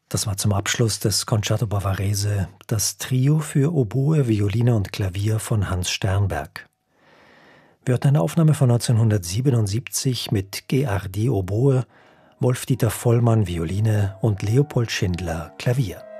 Das war zum Abschluss des Concerto Bavarese das Trio für Oboe, Violine und Klavier von Hans Sternberg. Wir hörten eine Aufnahme von 1977 mit G. Hardy Oboe, Wolf-Dieter Vollmann Violine und Leopold Schindler Klavier.